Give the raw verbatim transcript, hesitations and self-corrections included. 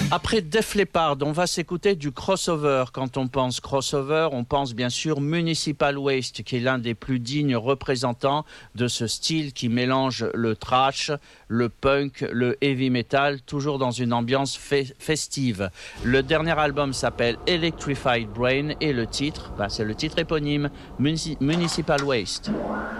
Après Def Leppard, on va s'écouter du crossover. Quand on pense crossover, on pense bien sûr Municipal Waste, qui est l'un des plus dignes représentants de ce style qui mélange le thrash, le punk, le heavy metal, toujours dans une ambiance fe- festive. Le dernier album s'appelle Electrified Brain et le titre, bah, c'est le titre éponyme, Munici- Municipal Waste.